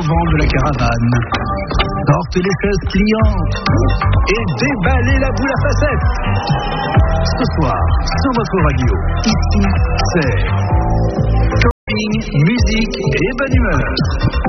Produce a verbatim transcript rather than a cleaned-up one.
devant de la caravane. Sortez les chaises pliantes et déballez la boule à facettes. Ce soir, sur votre radio, ici, c'est camping, musique et bonne humeur.